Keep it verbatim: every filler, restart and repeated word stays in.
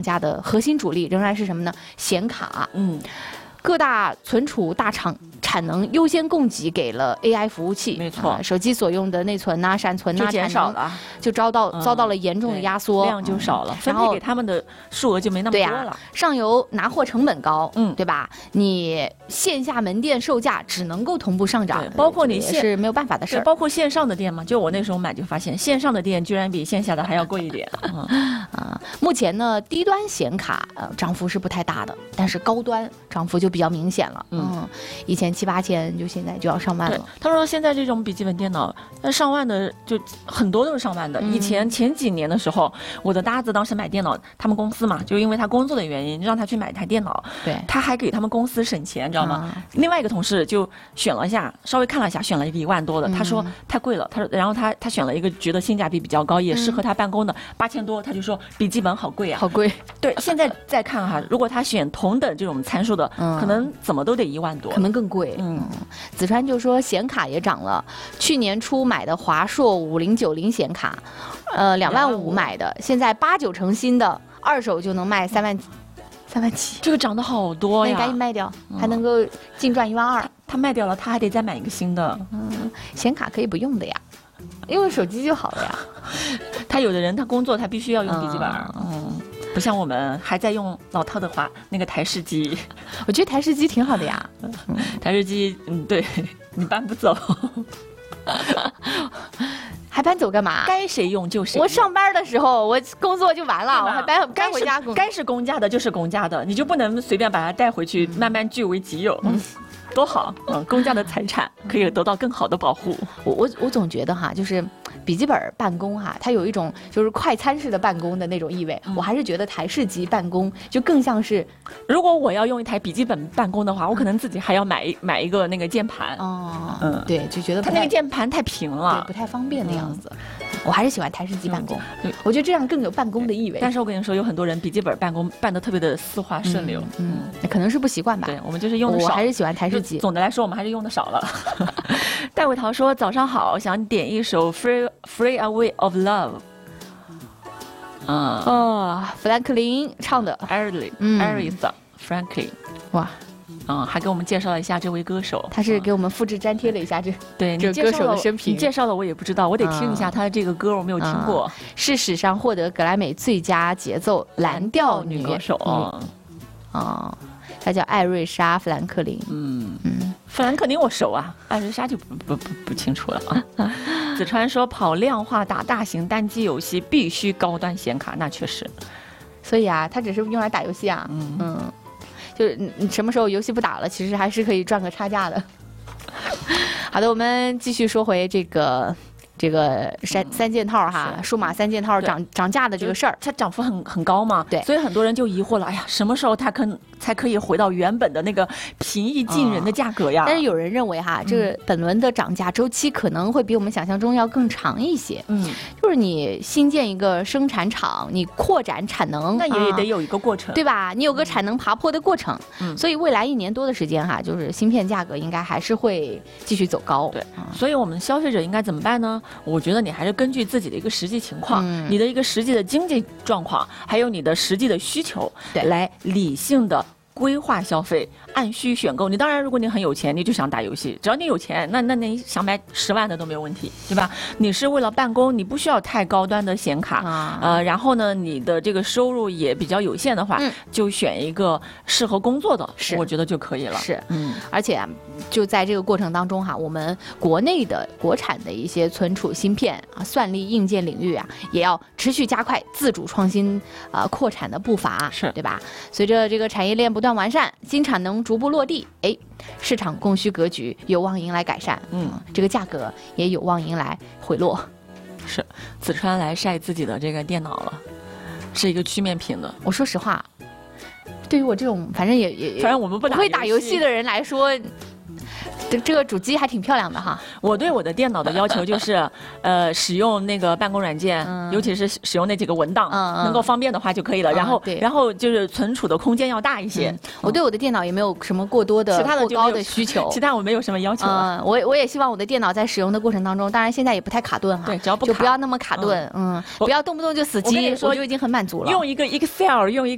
价的核心主力仍然是什么呢？显卡。 嗯。 各大存储大厂产能优先供给给了 A I 服务器， 没错、 啊，手机所用的内存呐、闪存呐、 就减少了， 就遭到、嗯、遭到了严重的压缩， 量就少了，分配给他们的数额就没那么多了。 对、啊、上游拿货成本高， 嗯， 对吧？你线下门店售价只能够同步上涨， 包括你线是没有办法的事儿。 包括线上的店嘛，就我那时候买就发现，线上的店居然比线下的还要贵一点。 嗯、啊，目前呢，低端显卡呃涨幅是不太大的，但是高端涨幅就比较明显了。嗯，嗯以前七八千，就现在就要上万了。 他说现在这种笔记本电脑，那上万的就很多都是上万的。嗯、以前前几年的时候，我的搭子当时买电脑，他们公司嘛，就因为他工作的原因，让他去买一台电脑。 对， 他还给他们公司省钱，你知道吗？啊、另外一个同事就选了一下，稍微看了一下，选了一个一万多的，嗯、他说太贵了。他说，然后他他选了一个觉得性价比比较高，也适合他办公的，八千多，他就说笔记本好贵啊， 好贵。 对，现在再看哈，如果他选同等这种参数的，嗯、可能怎么都得一万多， 可能更贵。嗯，子川就说显卡也涨了，去年初买的华硕五零九零显卡，呃，两万五买的，现在八九成新的，二手就能卖三万，三万七， 这个涨得好多呀！ 那你赶紧卖掉，还能够净赚一万二。 他卖掉了，他还得再买一个新的。 嗯，显卡可以不用的呀，用手机就好了呀。 他有的人他工作他必须要用笔记本，嗯。嗯不像我们还在用老套的华那个台式机， 我觉得台式机挺好的呀。 嗯、台式机，嗯，对你搬不走， 还搬走干嘛？ 该谁用就谁用。 我上班的时候，我工作就完了，我还搬搬回家。 该是公家的就是公家的，你就不能随便把它带回去，嗯、慢慢据为己有。嗯多好，嗯，公家的财产可以得到更好的保护。 我我我总觉得哈，就是笔记本办公哈，它有一种就是快餐式的办公的那种意味。嗯、我还是觉得台式机办公就更像是， 如果我要用一台笔记本办公的话，我可能自己还要买买一个那个键盘。 哦，嗯，对，就觉得它那个键盘太平了， 不太方便的样子。嗯、我还是喜欢台式机办公，嗯、我觉得这样更有办公的意味。 但是我跟你说，有很多人笔记本办公办得特别的丝滑顺流， 嗯，嗯可能是不习惯吧。 对，我们就是用的少， 我还是喜欢台式机。 总的来说，我们还是用的少了。戴伟桃说：“早上好，想点一首《Free Free Away of Love》。”嗯哦，弗兰克林唱的 ，Aretha， 嗯 ，Aretha Franklin， 哇， 嗯，还给我们介绍了一下这位歌手， 他是给我们复制粘贴了一下这对这歌手的生平。 你介绍了我也不知道，我得听一下他的这个歌，我没有听过。 嗯、是史上获得格莱美最佳节奏蓝调女歌手。 嗯，哦。她叫艾瑞莎·富兰克林。 嗯嗯，富兰克林我熟啊，艾瑞莎就不不不不清楚了啊。子川说跑量化打大型单机游戏必须高端显卡，那确实。 所以啊，它只是用来打游戏啊。嗯嗯，就是你什么时候游戏不打了，其实还是可以赚个差价的。好的，我们继续说回这个。这个三三件套哈，数码三件套涨涨价的这个事儿， 它涨幅很很高嘛，对，所以很多人就疑惑了，哎呀，什么时候它可才可以回到原本的那个平易近人的价格呀？ 但是有人认为哈，这个本轮的涨价周期可能会比我们想象中要更长一些。嗯，就是你新建一个生产厂，你扩展产能， 那也得有一个过程， 对吧？你有个产能爬坡的过程。嗯，所以未来一年多的时间哈，就是芯片价格应该还是会继续走高。 对，所以我们消费者应该怎么办呢？我觉得你还是根据自己的一个实际情况，嗯、你的一个实际的经济状况，还有你的实际的需求，来理性的规划消费，按需选购。你当然，如果你很有钱，你就想打游戏，只要你有钱，那那你想买十万的都没有问题，对吧？你是为了办公，你不需要太高端的显卡，啊、呃，然后呢，你的这个收入也比较有限的话，嗯、就选一个适合工作的，是我觉得就可以了。 是，嗯，而且、啊、就在这个过程当中哈，我们国内的国产的一些存储芯片啊、算力硬件领域啊，也要持续加快自主创新啊、呃、扩产的步伐， 是对吧？随着这个产业链不断完善，新产能逐步落地，哎，市场供需格局有望迎来改善，嗯，这个价格也有望迎来回落。 是，子川来晒自己的这个电脑了，是一个曲面屏的。 我说实话，对于我这种反正也也反正我们不会打游戏的人来说。这这个主机还挺漂亮的哈。 我对我的电脑的要求就是，呃，使用那个办公软件，嗯、尤其是使用那几个文档，嗯、能够方便的话就可以了。嗯、然后，对，然后就是存储的空间要大一些。嗯、 我对我的电脑也没有什么过多的、 其他的过高的需求， 其他我没有什么要求。 嗯，我我也希望我的电脑在使用的过程当中，当然现在也不太卡顿哈， 对，只要不就不要那么卡顿，嗯，嗯不要动不动就死机，我就已经很满足了。 用一个 Excel， 用一个